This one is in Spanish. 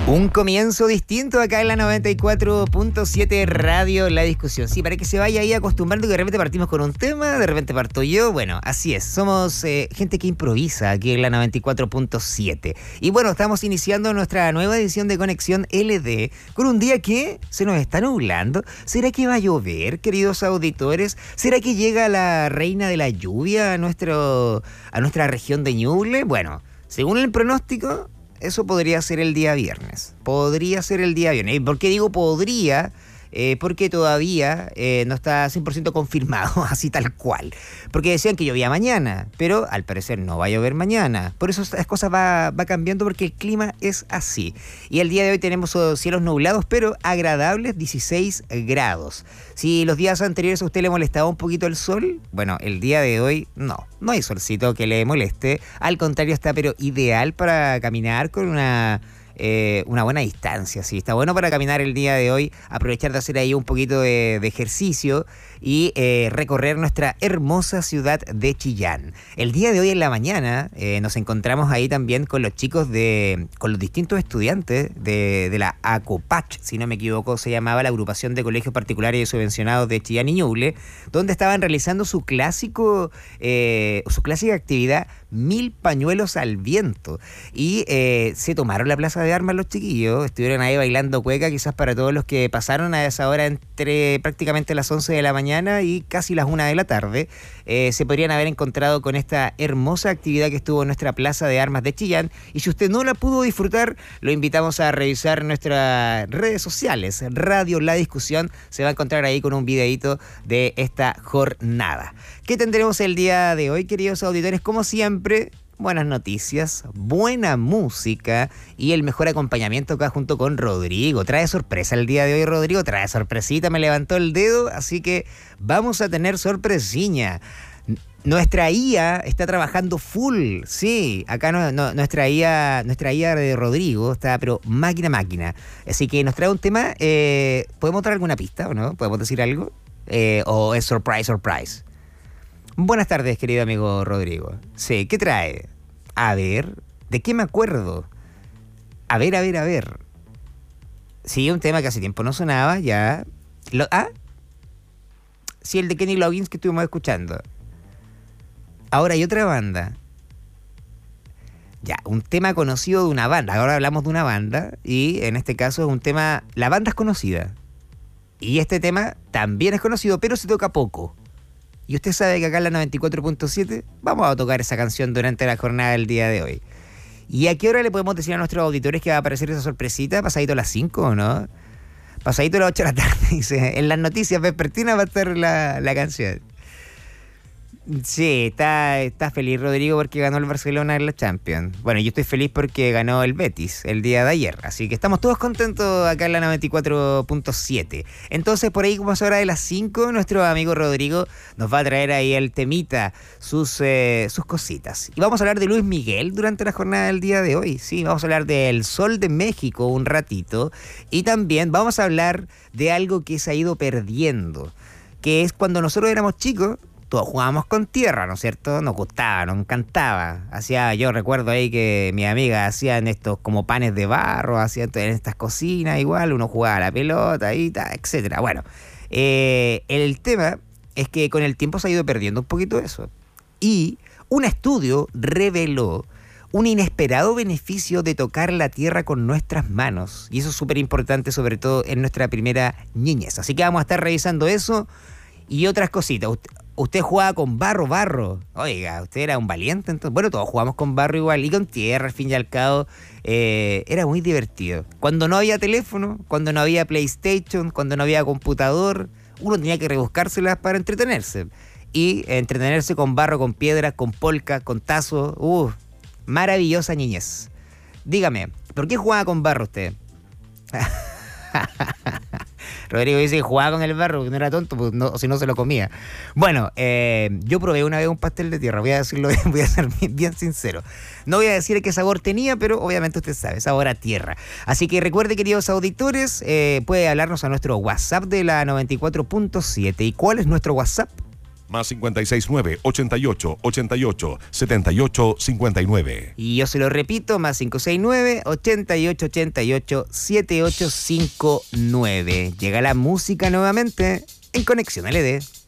Un comienzo distinto acá en la 94.7 Radio La Discusión. Sí, para que se vaya ahí acostumbrando que de repente partimos con un tema, de repente parto yo. Bueno, así es, somos gente que improvisa aquí en la 94.7. Y bueno, estamos iniciando nuestra nueva edición de Conexión LD con un día que se nos está nublando. ¿Será que va a llover, queridos auditores? ¿Será que llega la reina de la lluvia a nuestra región de Ñuble? Bueno, según el pronóstico, eso podría ser el día viernes. Podría ser el día viernes. ¿Y por qué digo podría? Porque todavía no está 100% confirmado, así tal cual. Porque decían que llovía mañana, pero al parecer no va a llover mañana. Por eso las cosas va cambiando porque el clima es así. Y el día de hoy tenemos cielos nublados, pero agradables, 16 grados. Si los días anteriores a usted le molestaba un poquito el sol, bueno, el día de hoy no hay solcito que le moleste. Al contrario, está pero ideal para caminar con una buena distancia, sí, está bueno para caminar el día de hoy, aprovechar de hacer ahí un poquito de ejercicio y recorrer nuestra hermosa ciudad de Chillán. El día de hoy en la mañana nos encontramos ahí también con los chicos con los distintos estudiantes de la ACOPACH, si no me equivoco, se llamaba la Agrupación de Colegios Particulares y Subvencionados de Chillán y Ñuble, donde estaban realizando su clásica actividad 1000 pañuelos al viento. Y se tomaron la plaza de armas los chiquillos, estuvieron ahí bailando cueca, quizás para todos los que pasaron a esa hora entre prácticamente las 11 de la mañana y casi las 1 de la tarde, se podrían haber encontrado con esta hermosa actividad que estuvo en nuestra plaza de armas de Chillán. Y si usted no la pudo disfrutar, lo invitamos a revisar nuestras redes sociales. Radio La Discusión se va a encontrar ahí con un videíto de esta jornada. ¿Qué tendremos el día de hoy, queridos auditores? Como siempre, buenas noticias, buena música y el mejor acompañamiento acá junto con Rodrigo. Trae sorpresa el día de hoy, Rodrigo, trae sorpresita, me levantó el dedo, así que vamos a tener sorpresiña. Nuestra IA está trabajando full, sí, acá nuestra IA de Rodrigo está pero máquina. Así que nos trae un tema, ¿podemos traer alguna pista o no? ¿Podemos decir algo? ¿O es surprise? Buenas tardes, querido amigo Rodrigo. Sí, ¿qué trae? A ver, ¿de qué me acuerdo? A ver. Sí, un tema que hace tiempo no sonaba, ya. Sí, el de Kenny Loggins que estuvimos escuchando. Ahora hay otra banda. Ya, un tema conocido de una banda. Ahora hablamos de una banda y en este caso es un tema... La banda es conocida. Y este tema también es conocido, pero se toca poco. Y usted sabe que acá en la 94.7 vamos a tocar esa canción durante la jornada del día de hoy. ¿Y a qué hora le podemos decir a nuestros auditores que va a aparecer esa sorpresita? ¿Pasadito a las 5 o no? Pasadito a las 8 de la tarde, dice. En las noticias vespertinas va a estar la canción. Sí, está feliz Rodrigo porque ganó el Barcelona en la Champions. Bueno, yo estoy feliz porque ganó el Betis el día de ayer. Así que estamos todos contentos acá en la 94.7. Entonces, por ahí como es hora de las 5, nuestro amigo Rodrigo nos va a traer ahí el temita, sus cositas. Y vamos a hablar de Luis Miguel durante la jornada del día de hoy. Sí, vamos a hablar del Sol de México un ratito. Y también vamos a hablar de algo que se ha ido perdiendo, que es cuando nosotros éramos chicos. Todos jugábamos con tierra, ¿no es cierto? Nos gustaba, nos encantaba. Yo recuerdo ahí que mis amigas hacían estos como panes de barro, hacían en estas cocinas igual, uno jugaba a la pelota y tal, etcétera. Bueno, el tema es que con el tiempo se ha ido perdiendo un poquito eso. Y un estudio reveló un inesperado beneficio de tocar la tierra con nuestras manos. Y eso es súper importante, sobre todo en nuestra primera niñez. Así que vamos a estar revisando eso y otras cositas. Usted jugaba con barro. Oiga, usted era un valiente entonces. Bueno, todos jugamos con barro igual y con tierra, al fin y al cabo. Era muy divertido. Cuando no había teléfono, cuando no había PlayStation, cuando no había computador, uno tenía que rebuscárselas para entretenerse. Y entretenerse con barro, con piedras, con polcas, con tazos. Maravillosa niñez. Dígame, ¿por qué jugaba con barro usted? Rodrigo dice que jugaba con el barro, que no era tonto, pues no, si no se lo comía. Bueno, yo probé una vez un pastel de tierra, voy a ser bien sincero. No voy a decir qué sabor tenía, pero obviamente usted sabe, sabor a tierra. Así que recuerde, queridos auditores, puede hablarnos a nuestro WhatsApp de la 94.7. ¿Y cuál es nuestro WhatsApp? Más 569-88-88-78-59. Y yo se lo repito, más 569-88-88-7859. Llega la música nuevamente en Conexión LD.